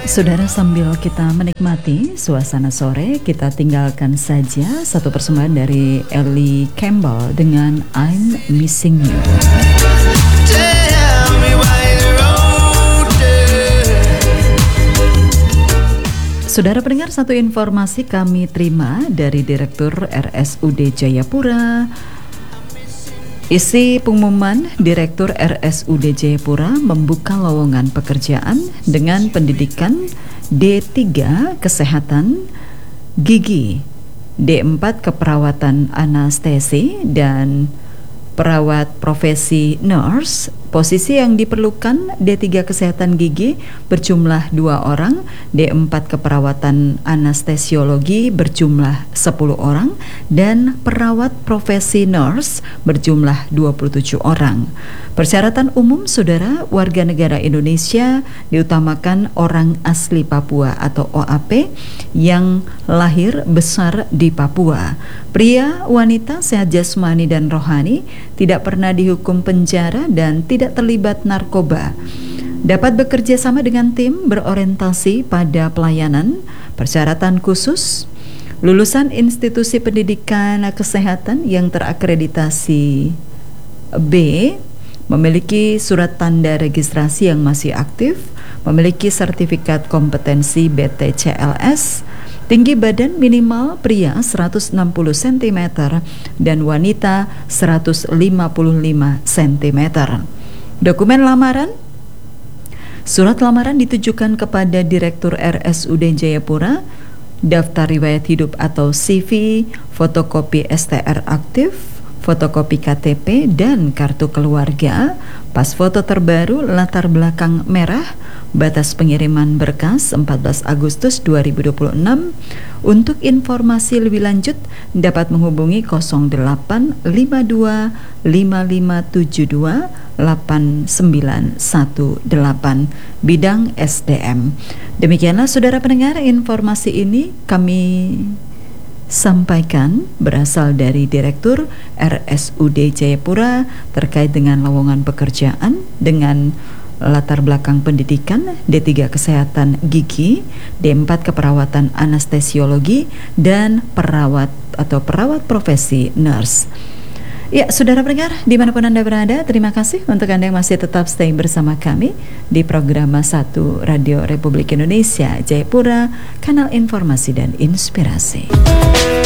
Saudara, sambil kita menikmati suasana sore, kita tinggalkan saja satu persembahan dari Ellie Campbell dengan I'm Missing You. Saudara pendengar, satu informasi kami terima dari Direktur RSUD Jayapura. Isi pengumuman Direktur RSUD Jayapura membuka lowongan pekerjaan dengan pendidikan D3 Kesehatan Gigi, D4 Keperawatan Anestesi, dan perawat profesi nurse. Posisi yang diperlukan D3 Kesehatan Gigi berjumlah 2 orang, D4 Keperawatan Anestesiologi berjumlah 10 orang, dan perawat profesi nurse berjumlah 27 orang. Persyaratan umum, saudara, warga negara Indonesia, diutamakan orang asli Papua atau OAP yang lahir besar di Papua. Pria, wanita, sehat jasmani dan rohani, tidak pernah dihukum penjara dan tidak terlibat narkoba. Dapat bekerja sama dengan tim berorientasi pada pelayanan. Persyaratan khusus: lulusan institusi pendidikan kesehatan yang terakreditasi B, memiliki surat tanda registrasi yang masih aktif, memiliki sertifikat kompetensi BTCLS, tinggi badan minimal pria 160 cm dan wanita 155 cm. Dokumen lamaran: surat lamaran ditujukan kepada Direktur RSUD Jayapura, daftar riwayat hidup atau CV, fotokopi STR aktif, fotokopi KTP dan kartu keluarga, pas foto terbaru, latar belakang merah, batas pengiriman berkas 14 Agustus 2026. Untuk informasi lebih lanjut dapat menghubungi 0852 5572 8918 bidang SDM. Demikianlah saudara pendengar, informasi ini kami sampaikan berasal dari Direktur RSUD Jayapura terkait dengan lowongan pekerjaan dengan latar belakang pendidikan D3 Kesehatan Gigi, D4 Keperawatan Anestesiologi, dan perawat profesi nurse. Ya, saudara pendengar, dimanapun Anda berada, terima kasih untuk Anda yang masih tetap stay bersama kami di program 1 Radio Republik Indonesia Jayapura, kanal informasi dan inspirasi.